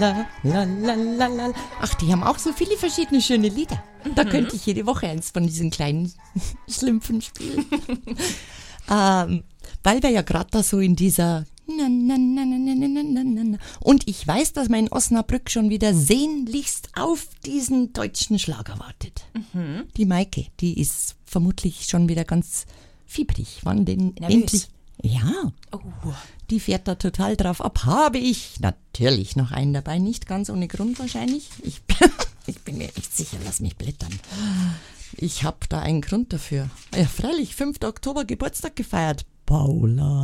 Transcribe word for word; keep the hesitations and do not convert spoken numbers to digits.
La, la, la, la, la. Ach, die haben auch so viele verschiedene schöne Lieder. Da mhm. könnte ich jede Woche eins von diesen kleinen Schlümpfen spielen. ähm, weil wir ja gerade da so in dieser... Na, na, na, na, na, na, na, na. Und ich weiß, dass mein Osnabrück schon wieder sehnlichst auf diesen deutschen Schlager wartet. Mhm. Die Maike, die ist vermutlich schon wieder ganz fiebrig. Wann denn Nervös. Endlich... Ja, oh. Die fährt da total drauf ab. Habe ich natürlich noch einen dabei, nicht ganz ohne Grund wahrscheinlich. Ich, ich bin mir echt sicher, lass mich blättern. Ich habe da einen Grund dafür. Ja, freilich, fünften Oktober Geburtstag gefeiert. Paula.